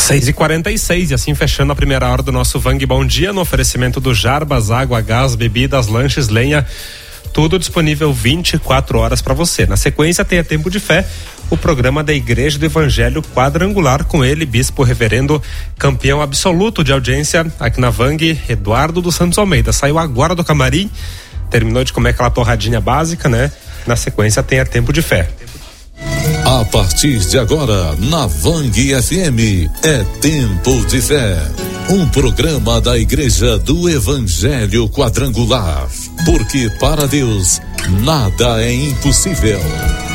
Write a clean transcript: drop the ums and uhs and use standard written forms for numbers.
6h46, e assim fechando a primeira hora do nosso Vang Bom Dia, no oferecimento do Jarbas, água, gás, bebidas, lanches, lenha, tudo disponível 24 horas para você. Na sequência tem a Tempo de Fé, o programa da Igreja do Evangelho Quadrangular, com ele, Bispo Reverendo, campeão absoluto de audiência aqui na Vang, Eduardo dos Santos Almeida. Saiu agora do camarim, terminou de comer aquela torradinha básica, né? Na sequência tem a Tempo de Fé. A partir de agora, na Vang FM, é Tempo de Fé. Um programa da Igreja do Evangelho Quadrangular. Porque para Deus, nada é impossível.